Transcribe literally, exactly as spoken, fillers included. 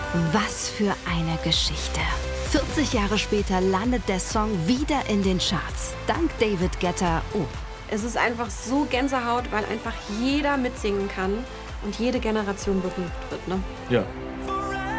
Was für eine Geschichte. vierzig Jahre später landet der Song wieder in den Charts. Dank David Guetta. Oh. Es ist einfach so Gänsehaut, weil einfach jeder mitsingen kann und jede Generation berühmt wird, ne? Ja.